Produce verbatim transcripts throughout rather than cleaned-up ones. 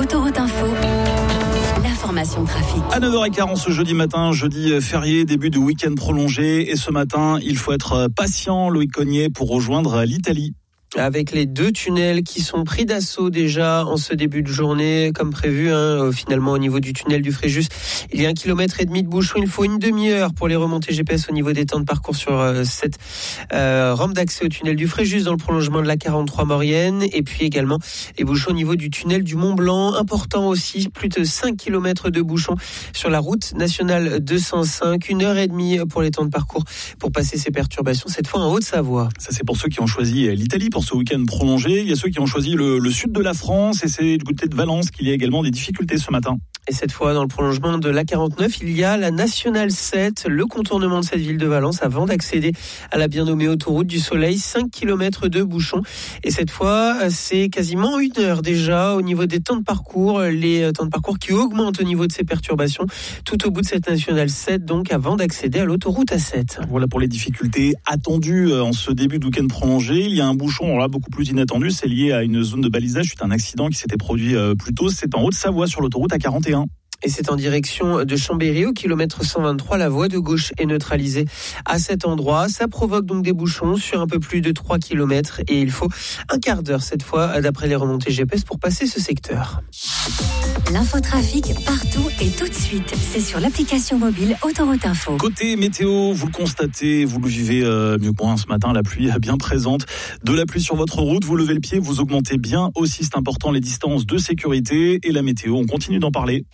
Autoroute Info, l'information trafic. À neuf heures quinze ce jeudi matin, jeudi férié, début de week-end prolongé. Et ce matin, il faut être patient, Loïc Cogniet, pour rejoindre l'Italie. Avec les deux tunnels qui sont pris d'assaut déjà en ce début de journée, comme prévu, hein, finalement au niveau du tunnel du Fréjus, il y a un kilomètre et demi de bouchon. Il faut une demi-heure pour les remontées G P S au niveau des temps de parcours sur euh, cette euh, rampe d'accès au tunnel du Fréjus dans le prolongement de la quarante-trois Maurienne. Et puis également les bouchons au niveau du tunnel du Mont Blanc. Important aussi, plus de cinq kilomètres de bouchons sur la route nationale deux cent cinq. Une heure et demie pour les temps de parcours pour passer ces perturbations, cette fois en Haute-Savoie. Ça, c'est pour ceux qui ont choisi l'Italie pour ce week-end prolongé. Il y a ceux qui ont choisi le, le sud de la France et c'est du côté de Valence qu'il y a également des difficultés ce matin. Et cette fois, dans le prolongement de l'A quarante-neuf, il y a la Nationale sept, le contournement de cette ville de Valence avant d'accéder à la bien nommée autoroute du Soleil. cinq kilomètres de bouchons. Et cette fois, c'est quasiment une heure déjà au niveau des temps de parcours. Les temps de parcours qui augmentent au niveau de ces perturbations tout au bout de cette Nationale sept, donc avant d'accéder à l'autoroute A sept. Voilà pour les difficultés attendues en ce début de week-end prolongé. Il y a un bouchon là beaucoup plus inattendu. C'est lié à une zone de balisage suite à un accident qui s'était produit plus tôt. C'est en Haute-Savoie sur l'autoroute A quarante et un. Et c'est en direction de Chambéry au kilomètre cent vingt-trois. La voie de gauche est neutralisée à cet endroit. Ça provoque donc des bouchons sur un peu plus de trois kilomètres et il faut un quart d'heure cette fois d'après les remontées G P S pour passer ce secteur. L'infotrafic partout et tout de suite. C'est sur l'application mobile Autoroute Info. Côté météo, vous le constatez, vous le vivez euh, mieux que moi ce matin, la pluie est bien présente. De la pluie sur votre route, vous levez le pied, vous augmentez bien aussi, c'est important, les distances de sécurité et la météo. On continue d'en parler.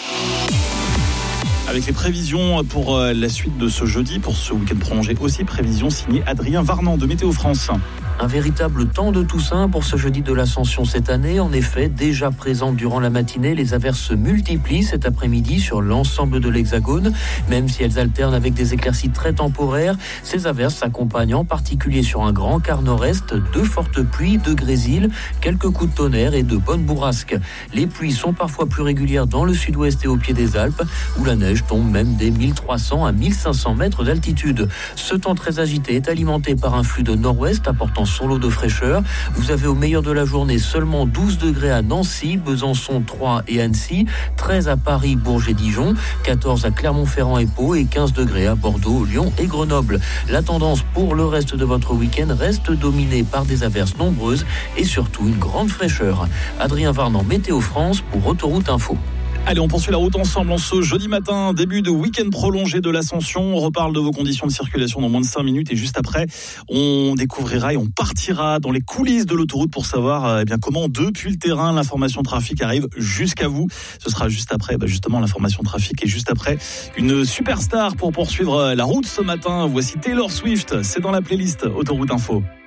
Avec les prévisions pour la suite de ce jeudi, pour ce week-end prolongé aussi, prévisions signées Adrien Varnand de Météo France. Un véritable temps de Toussaint pour ce jeudi de l'Ascension cette année. En effet, déjà présent durant la matinée, les averses se multiplient cet après-midi sur l'ensemble de l'Hexagone. Même si elles alternent avec des éclaircies très temporaires, ces averses s'accompagnent en particulier sur un grand quart nord-est de fortes pluies, de grésil, quelques coups de tonnerre et de bonnes bourrasques. Les pluies sont parfois plus régulières dans le sud-ouest et au pied des Alpes, où la neige tombe même des mille trois cents à mille cinq cents mètres d'altitude. Ce temps très agité est alimenté par un flux de nord-ouest apportant son lot de fraîcheur. Vous avez au meilleur de la journée seulement douze degrés à Nancy, Besançon, Troyes et Annecy, treize à Paris, Bourges et Dijon, quatorze à Clermont-Ferrand et Pau et quinze degrés à Bordeaux, Lyon et Grenoble. La tendance pour le reste de votre week-end reste dominée par des averses nombreuses et surtout une grande fraîcheur. Adrien Varnand, Météo France pour Autoroute Info. Allez, on poursuit la route ensemble en ce jeudi matin, début de week-end prolongé de l'Ascension. On reparle de vos conditions de circulation dans moins de cinq minutes et juste après, on découvrira et on partira dans les coulisses de l'autoroute pour savoir eh bien comment depuis le terrain l'information trafic arrive jusqu'à vous. Ce sera juste après bah, justement l'information trafic et juste après une superstar pour poursuivre la route ce matin. Voici Taylor Swift, c'est dans la playlist Autoroute Info.